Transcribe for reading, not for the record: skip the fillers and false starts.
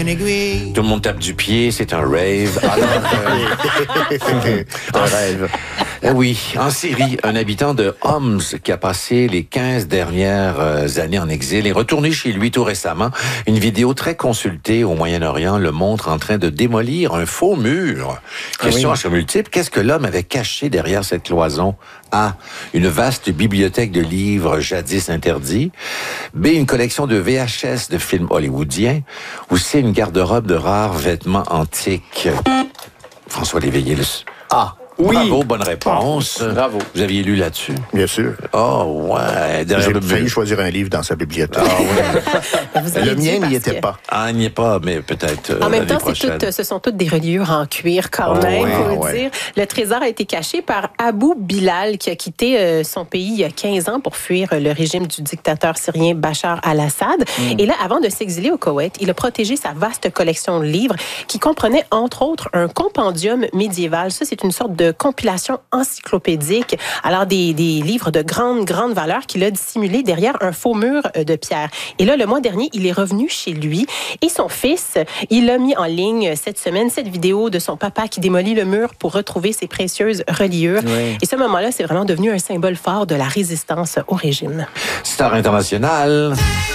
Tout le monde tape du pied, c'est un rave. Un rêve. Oui, en Syrie, un habitant de Homs qui a passé les 15 dernières années en exil est retourné chez lui tout récemment. Une vidéo très consultée au Moyen-Orient le montre en train de démolir un faux mur. Question à ce multiple, qu'est-ce que l'homme avait caché derrière cette cloison? A. Une vaste bibliothèque de livres jadis interdits. B. Une collection de VHS de films hollywoodiens. Ou C. Une garde-robe de rares vêtements antiques. François Léveillé. Ah. Oui. Bravo, bonne réponse. Bravo. Vous aviez lu là-dessus? Bien sûr. Oh, ouais. J'ai failli choisir un livre dans sa bibliothèque. Le mien n'y était pas. Ah, il n'y est pas, mais peut-être en même temps, prochaine. ce sont toutes des reliures en cuir quand même, faut le dire. Le trésor a été caché par Abou Bilal, qui a quitté son pays il y a 15 ans pour fuir le régime du dictateur syrien Bachar al-Assad. Et là, avant de s'exiler au Koweït, il a protégé sa vaste collection de livres qui comprenait, entre autres, un compendium médiéval. Ça, c'est une sorte de compilation encyclopédique. Alors, des livres de grande valeur qu'il a dissimulés derrière un faux mur de pierre. Et là, le mois dernier, il est revenu chez lui et son fils, il a mis en ligne cette semaine cette vidéo de son papa qui démolit le mur pour retrouver ses précieuses reliures. Oui. Et ce moment-là, c'est vraiment devenu un symbole fort de la résistance au régime. Star internationale.